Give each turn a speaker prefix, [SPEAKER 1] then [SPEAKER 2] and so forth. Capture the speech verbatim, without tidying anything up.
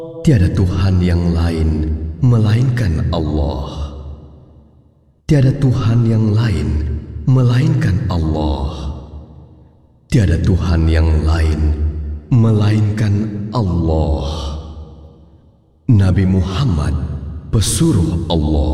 [SPEAKER 1] Tiada Tuhan yang lain melainkan Allah. Tiada Tuhan yang lain melainkan Allah. Tiada Tuhan yang lain melainkan Allah. Nabi Muhammad, pesuruh Allah.